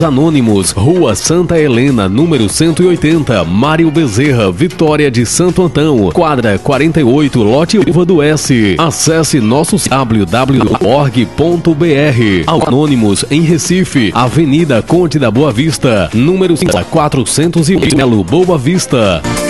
Anônimos, Rua Santa Helena, número 180, Mário Bezerra, Vitória de Santo Antão, quadra 48, lote Uva do S. Acesse nosso www.org.br. Anônimos em Recife, Avenida Conde da Boa Vista, número 400 Melo, Boa Vista.